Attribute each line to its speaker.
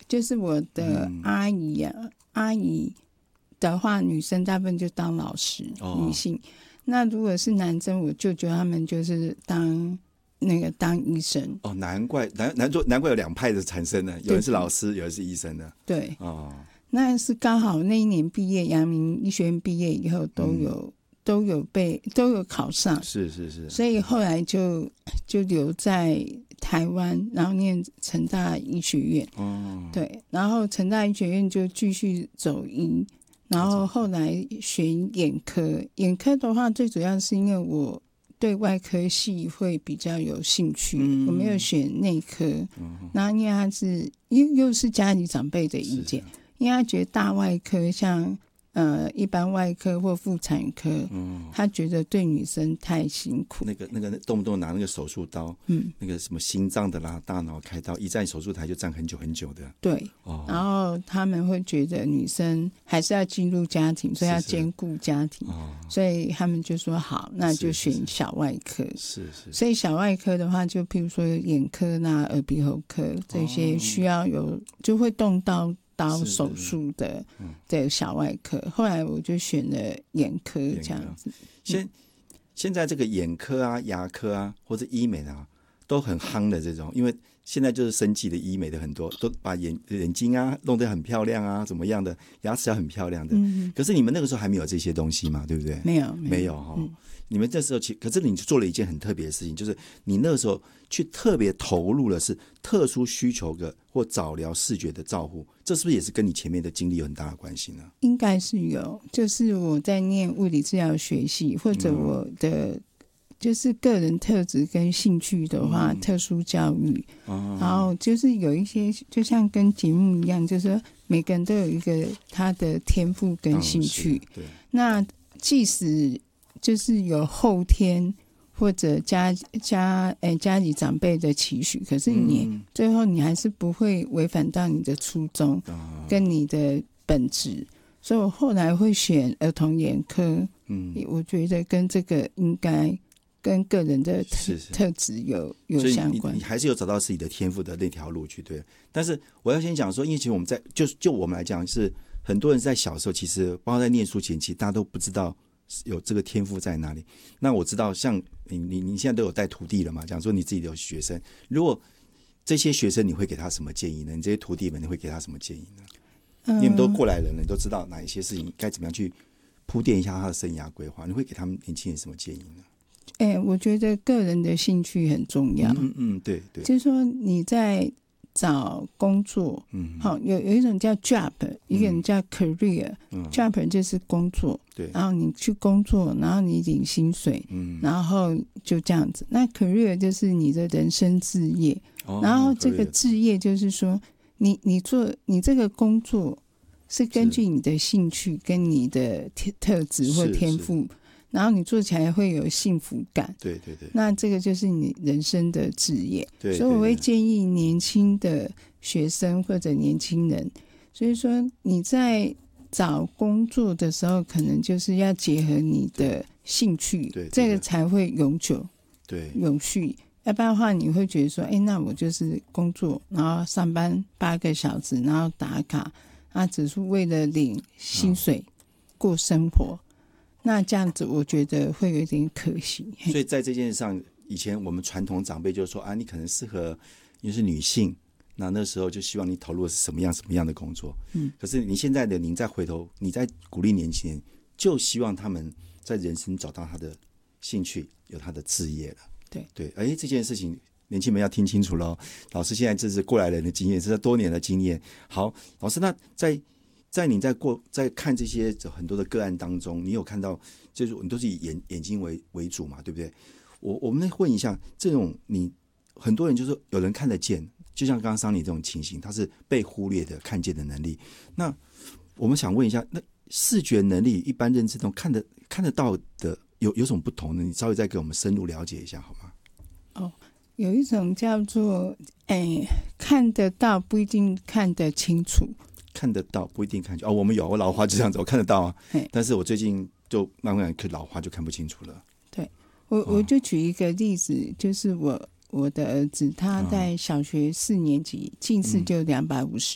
Speaker 1: 就是我的阿姨阿姨的话，女生大部分就当老师，女性。那如果是男生，我舅舅他们就是当医生。
Speaker 2: 难怪有两派的产生了，有人是老师，有人是医生的。
Speaker 1: 对，那是刚好那一年毕业，阳明医学院毕业以后都有考上，
Speaker 2: 是，
Speaker 1: 所以后来就留在台湾，然后念成大医学院。对，然后成大医学院就继续走医，然后后来选眼科。眼科的话，最主要是因为我对外科系会比较有兴趣，我没有选内科。然后因为他是又是家里长辈的意见，因为他觉得大外科像一般外科或妇产科，他觉得对女生太辛苦。
Speaker 2: 那个动不动拿那个手术刀，那个什么心脏的啦、大脑开刀，一站手术台就站很久很久的。
Speaker 1: 对，然后他们会觉得女生还是要进入家庭，所以要兼顾家庭，所以他们就说好，那就选小外科。是，所以小外科的话，就譬如说眼科啦、耳鼻喉科这些需要就会动刀手术的小外科。后来我就选了眼科这样子。
Speaker 2: 现在这个眼科啊、牙科啊或者医美啊都很夯的这种，因为现在就是生技的医美的很多都把眼睛啊弄得很漂亮啊，怎么样的，牙齿要很漂亮的。可是你们那个时候还没有这些东西嘛，对不对？没有你们这时候可是你做了一件很特别的事情，就是你那个时候去特别投入的是特殊需求的或早疗视觉的照护，这是不是也是跟你前面的经历有很大的关系呢？应该是有，就是我在念物理治疗学系，或者我的就是个人特质跟兴趣的话，特殊教育，然后就是有一些就像跟节目一样，就是说每个人都有一个他的天赋跟兴趣。那即使就是有后天或者家里长辈的期许，可是你最后你还是不会违反到你的初衷跟你的本质。所以我后来会选儿童眼科，我觉得跟这个应该跟个人的特质有相关。所以你还是有找到自己的天赋的那条路去。对，但是我要先讲说，因为其实我们在就我们来讲，是很多人在小时候，其实包括在念书前期，大家都不知道有这个天赋在哪里。那我知道像你现在都有带徒弟了嘛，讲说你自己有学生，如果这些学生你会给他什么建议呢？你这些徒弟们你会给他什么建议呢？因为你们都过来人了，你都知道哪一些事情该怎么样去铺垫一下他的生涯规划，你会给他们年轻人什么建议呢？
Speaker 1: 我觉得个人的兴趣很重要。
Speaker 2: 对，
Speaker 1: 就是说你在找工作，有一种叫 job， 一个人叫 career，job 就是工作，对，然后你去工作，然后你领薪水，然后就这样子。那 career 就是你的人生志业，然后这个志业就是说你做你这个工作是根据你的兴趣跟你的特质或天赋，然后你做起来会有幸福感。对，那这个就是你人生的志业。所以我会建议年轻的学生或者年轻人，所以说你在找工作的时候，可能就是要结合你的兴趣，这个才会永久永续。要不然的话你会觉得说那我就是工作，然后上班8个小时，然后打卡，只是为了领薪水过生活，那这样子我觉得会有点可惜。
Speaker 2: 所以在这件事上，以前我们传统长辈就说你可能适合，因为是女性，那时候就希望你投入的是什么样的工作。可是你现在的您再回头，你在鼓励年轻人，就希望他们在人生找到他的兴趣，有他的志业了。对，这件事情年轻人要听清楚了。老师现在这是过来人的经验，这是多年的经验。好，老师，那在你在看这些很多的个案当中，你有看到就是你都是以眼睛为主嘛，对不对？我们问一下，这种你很多人就是有人看得见，就像刚刚桑尼这种情形，他是被忽略的看见的能力。那我们想问一下，那视觉能力一般认知中看得到的有什么不同呢？你稍微再给我们深入了解一下好吗？
Speaker 1: 有一种叫做看得到不一定看得清楚。
Speaker 2: 看得到不一定看清楚。我们有，我老花就这样子，我看得到但是我最近就慢慢老花就看不清楚了。对，
Speaker 1: 我就举一个例子，就是我的儿子他在小学4年级近视就250